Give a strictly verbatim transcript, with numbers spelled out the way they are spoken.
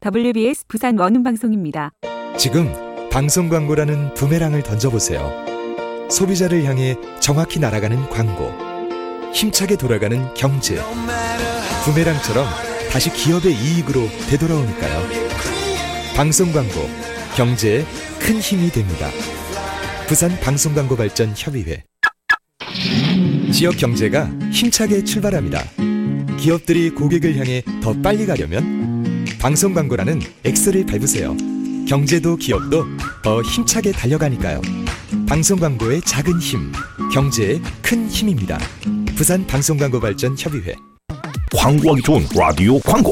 더블유비에스 부산 원음방송입니다. 지금 방송 광고라는 부메랑을 던져보세요. 소비자를 향해 정확히 날아가는 광고, 힘차게 돌아가는 경제, 부메랑처럼 다시 기업의 이익으로 되돌아오니까요. 방송 광고, 경제에 큰 힘이 됩니다. 부산 방송광고발전협의회. 지역 경제가 힘차게 출발합니다. 기업들이 고객을 향해 더 빨리 가려면 방송 광고라는 X를 밟으세요. 경제도 기업도 더 힘차게 달려가니까요. 방송 광고의 작은 힘, 경제의 큰 힘입니다. 부산 방송광고발전협의회. 광고하기 좋은 라디오 광고.